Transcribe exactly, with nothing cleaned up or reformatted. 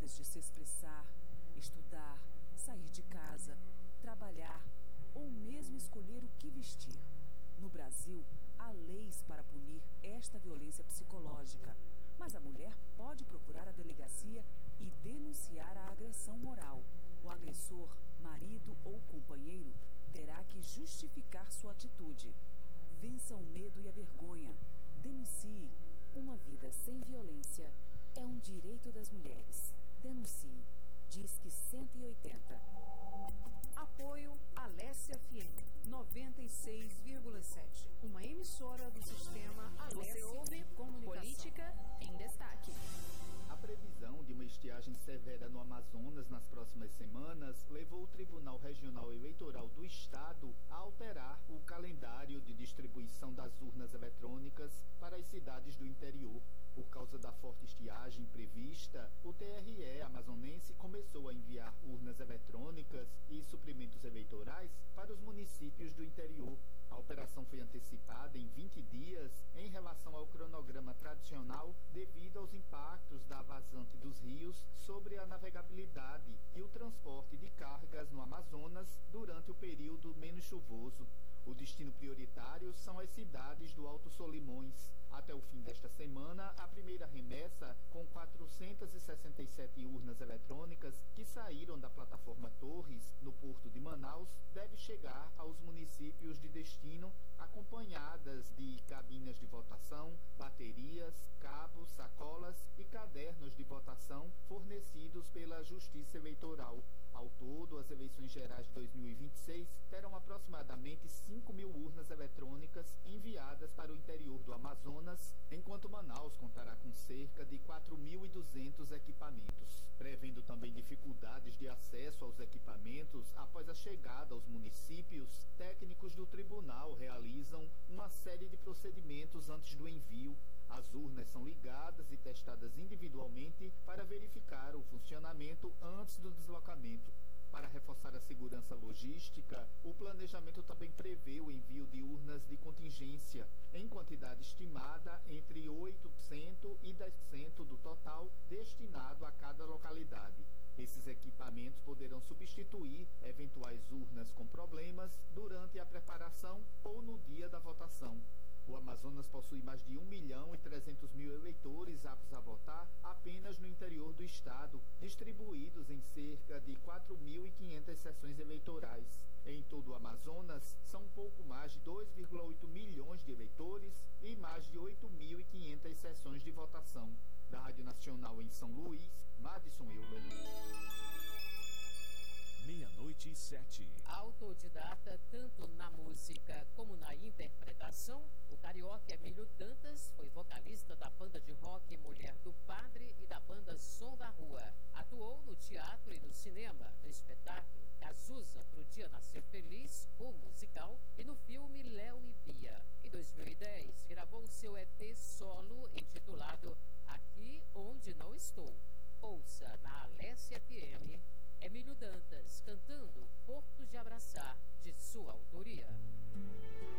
liberdades de se expressar, estudar, sair de casa, trabalhar ou mesmo escolher o que vestir. No Brasil, há leis para punir esta violência psicológica, mas a mulher pode procurar a delegacia e denunciar a agressão moral. O agressor, marido ou companheiro, terá que justificar sua atitude. Vença o medo e a vergonha. Denuncie. Uma vida sem violência é um direito das mulheres. Denuncie. Disque cento e oitenta. Apoio Alessia F M noventa e seis vírgula sete, uma emissora do sistema Alessia Comunicação. Política em Destaque. A previsão de uma estiagem severa no Amazonas nas próximas semanas levou o Tribunal Regional Eleitoral do Estado a alterar o calendário de distribuição das urnas eletrônicas para as cidades do interior. Por causa da forte estiagem prevista, o T R E amazonense começou a enviar urnas eletrônicas e suprimentos eleitorais para os municípios do interior. A operação foi antecipada em vinte dias em relação ao cronograma tradicional devido aos impactos da vazante dos rios sobre a navegabilidade e o transporte de cargas no Amazonas durante o período menos chuvoso. O destino prioritário são as cidades do Alto Solimões. Até o fim desta semana, a primeira remessa, com quatrocentas e sessenta e sete urnas eletrônicas que saíram da plataforma Torres, no porto de Manaus, deve chegar aos municípios de destino, acompanhadas de cabines de votação, baterias, cabos, sacolas e cadernos de votação fornecidos pela Justiça Eleitoral. Ao todo, as eleições gerais de dois mil e vinte e seis terão aproximadamente cinco mil urnas eletrônicas enviadas para o interior do Amazonas, enquanto Manaus contará com cerca de quatro mil e duzentos equipamentos. Prevendo também dificuldades de acesso aos equipamentos após a chegada aos municípios, técnicos do tribunal realizam uma série de procedimentos antes do envio. As urnas são ligadas e testadas individualmente para verificar o funcionamento antes do deslocamento. Para reforçar a segurança logística, o planejamento também prevê o envio de urnas de contingência, em quantidade estimada entre oito por cento e dez por cento do total destinado a cada localidade. Esses equipamentos poderão substituir eventuais urnas com problemas durante a preparação ou no dia da votação. O Amazonas possui mais de um milhão e trezentos mil eleitores aptos a votar apenas no interior do estado, distribuídos em cerca de quatro mil e quinhentas seções eleitorais. Em todo o Amazonas, são um pouco mais de dois vírgula oito milhões de eleitores e mais de oito mil e quinhentas seções de votação. Da Rádio Nacional em São Luís, Madison Euler. Meia-noite e sete. Autodidata tanto na música como na interpretação, o carioca Emílio Dantas foi vocalista da banda de rock Mulher do Padre e da banda Som da Rua. Atuou no teatro e no cinema, no espetáculo Cazuza pro Dia Nascer Feliz, o musical, e no filme Léo e Bia. Em dois mil e dez, gravou seu E P solo intitulado Aqui Onde Não Estou. Ouça na Alessia F M Emílio Dantas cantando Porto de Abraçar, de sua autoria.